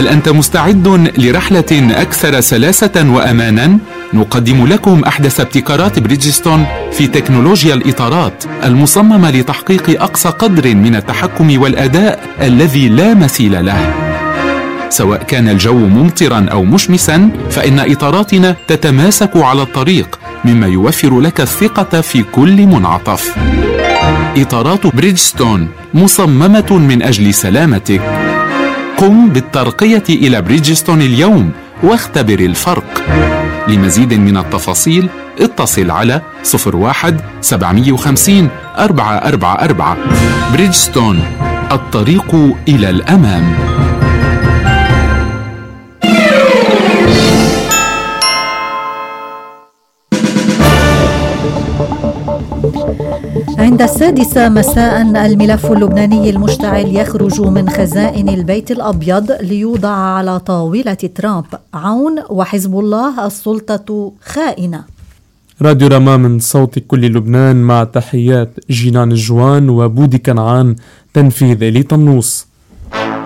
هل أنت مستعد لرحلة أكثر سلاسة وأمانا؟ نقدم لكم أحدث ابتكارات بريدجستون في تكنولوجيا الإطارات المصممة لتحقيق أقصى قدر من التحكم والأداء الذي لا مثيل له. سواء كان الجو ممطرا أو مشمسا، فإن إطاراتنا تتماسك على الطريق، مما يوفر لك الثقة في كل منعطف. إطارات بريدجستون مصممة من أجل سلامتك. قم بالترقية إلى بريدجستون اليوم واختبر الفرق. لمزيد من التفاصيل اتصل على 01-750-444. بريدجستون، الطريق إلى الأمام. عند 6 مساء الملف اللبناني المشتعل يخرج من خزائن البيت الأبيض ليوضع على طاولة ترامب. عون وحزب الله السلطة خائنة. راديو رما من صوت كل لبنان، مع تحيات جينان الجوان وبودي كنعان، تنفيذ إلي طنوس.